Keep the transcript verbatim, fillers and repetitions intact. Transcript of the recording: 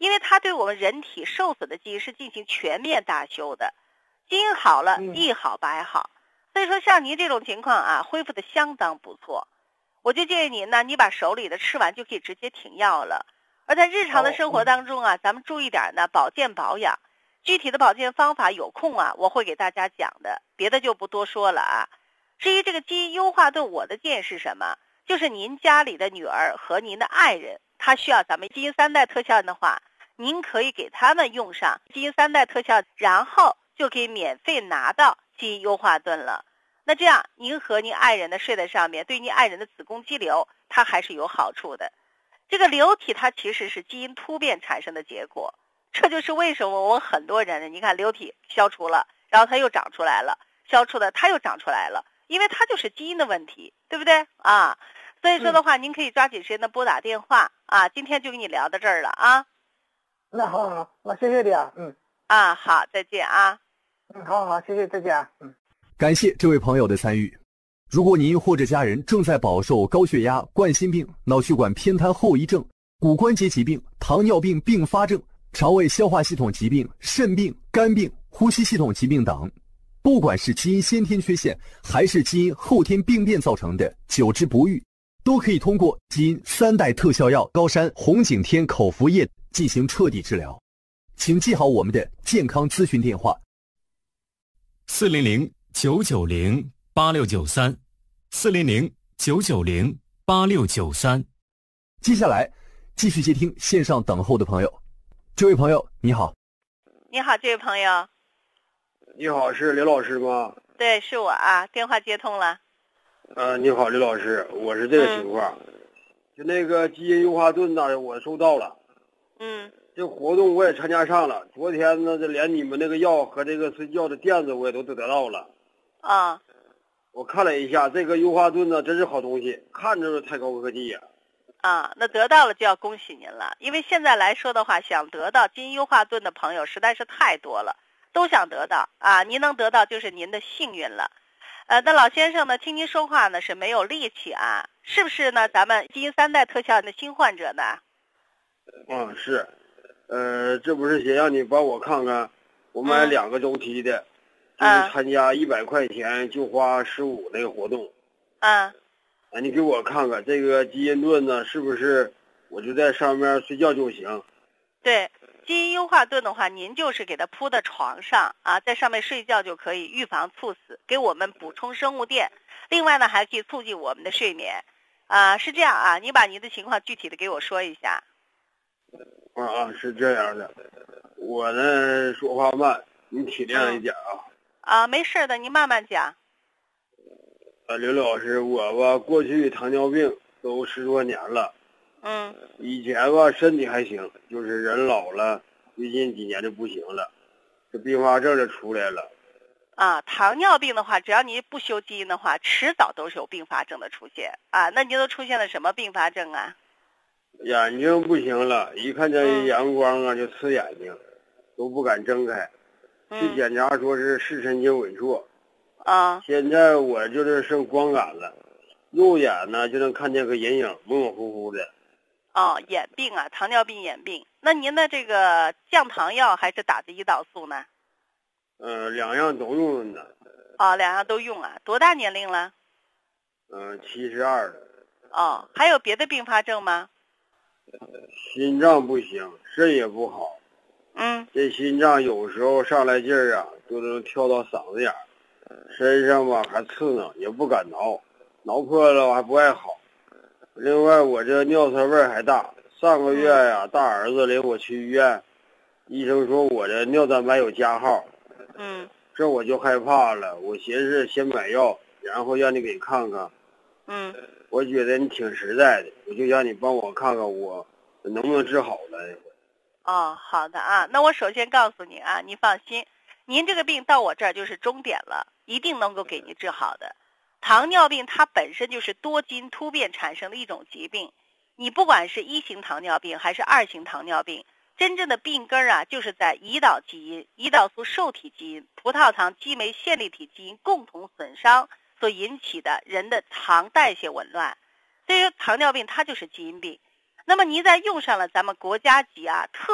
因为它对我们人体受损的基因是进行全面大修的，基因好了，一好百好。所以说像您这种情况啊，恢复的相当不错。我就建议您呢，你把手里的吃完就可以直接停药了。而在日常的生活当中啊，咱们注意点呢，保健保养。具体的保健方法有空啊，我会给大家讲的，别的就不多说了啊。至于这个基因优化盾，我的建议是什么？就是您家里的女儿和您的爱人，他需要咱们基因三代特效的话，您可以给他们用上基因三代特效，然后就可以免费拿到基因优化盾了。那这样您和您爱人的睡在上面，对您爱人的子宫肌瘤它还是有好处的。这个瘤体它其实是基因突变产生的结果，这就是为什么我很多人你看瘤体消除了，然后它又长出来了，消除了它又长出来了，因为它就是基因的问题，对不对啊？所以说的话、嗯、您可以抓紧时间的拨打电话啊，今天就跟你聊到这儿了啊。 那好好，那谢谢你啊。嗯啊，好，再见啊。 嗯，好好，谢谢，再见啊。嗯， 感谢这位朋友的参与。如果您或者家人正在饱受高血压、冠心病、脑血管偏瘫后遗症、骨关节疾病、糖尿病并发症、肠胃消化系统疾病、肾病、肝病、呼吸系统疾病等，不管是基因先天缺陷还是基因后天病变造成的久治不愈，都可以通过基因三代特效药高山红景天口服液进行彻底治疗。请记好我们的健康咨询电话： 四零零九九零八六九三，四零零九九零八六九三。 接下来继续接听线上等候的朋友。这位朋友你好。 你好，这位朋友。 你好，是刘老师吗？ 对，是我啊，电话接通了。 呃，你好，刘老师，我是这个情况，嗯、就那个基因优化盾呢，我收到了。 嗯。 这活动我也参加上了，昨天呢，这连你们那个药和这个睡觉的垫子我也都得到了。 啊。 我看了一下，这个优化盾呢，真是好东西，看着太高科技呀。 啊，那得到了就要恭喜您了，因为现在来说的话，想得到基因优化盾的朋友实在是太多了，都想得到啊，您能得到就是您的幸运了。呃，那老先生呢，听您说话呢是没有力气啊，是不是呢？咱们基因三代特效的新患者呢？ 嗯，是，呃，这不是想让你帮我看看，我买两个周期的，嗯、就是参加一百块钱就花十五那个活动。 嗯。 啊，你给我看看这个基因盾呢，是不是我就在上面睡觉就行？ 对，基因优化盾的话，您就是给它铺在床上啊，在上面睡觉就可以预防猝死，给我们补充生物电。另外呢，还可以促进我们的睡眠。啊，是这样啊，你把您的情况具体的给我说一下。 啊啊，是这样的，我呢说话慢，你体谅一点啊。 嗯、啊，没事的，您慢慢讲。 啊，刘老师，我吧过去糖尿病都十多年了。 嗯。 以前吧身体还行，就是人老了，最近几年就不行了，这并发症就出来了。 啊，糖尿病的话，只要你不修基因的话，迟早都是有并发症的出现啊。那您都出现了什么并发症啊？ 眼睛不行了，一看见阳光啊、嗯、就刺眼睛，都不敢睁开。去检查说是视神经萎缩。 啊。 现在我就是剩光感了，右眼呢就能看见个阴影，模模糊糊的。 哦，眼病啊，糖尿病眼病。那您的这个降糖药还是打的胰岛素呢？ 呃，两样都用呢。 哦，两样都用啊。多大年龄了？ 嗯、呃，七十二了。 哦，还有别的并发症吗？ 心脏不行，肾也不好。 嗯。 这心脏有时候上来劲儿啊，就能跳到嗓子眼儿，身上吧还刺挠，也不敢挠，挠破了还不爱好。另外我这尿酸味还大，上个月呀、嗯、大儿子领我去医院，医生说我这尿蛋白有加号。 嗯。 这我就害怕了，我寻思先买药，然后让你给看看。 嗯。 我觉得你挺实在的，我就让你帮我看看我能不能治好了。 哦，好的啊，那我首先告诉你啊，你放心，您这个病到我这儿就是终点了，一定能够给你治好的。糖尿病它本身就是多基因突变产生的一种疾病，你不管是一型糖尿病还是二型糖尿病，真正的病根啊，就是在胰岛基因、胰岛素受体基因、葡萄糖激酶线粒体基因共同损伤所引起的人的糖代谢紊乱。所以说糖尿病它就是基因病。那么您在用上了咱们国家级啊特